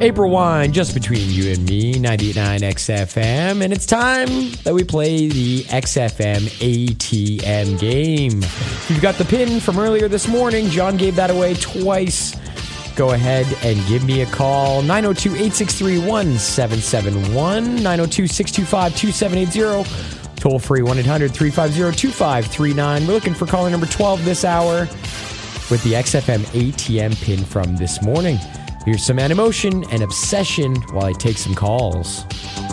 April Wine, just between you and me, 98.9 XFM. And it's time that we play the XFM ATM game. If you've got the pin from earlier this morning, John gave that away twice. Go ahead and give me a call. 902-863-1771, 902-625-2780. Toll free 1-800-350-2539. We're looking for caller number 12 this hour with the XFM ATM pin from this morning. Here's some Animotion and Obsession while I take some calls.